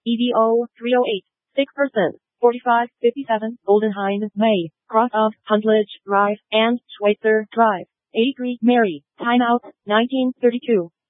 EVO 308, 6%, 4557, Goldenheim, May, cross of Huntledge Drive and Schweitzer Drive. 83 Mary, timeout, 1932.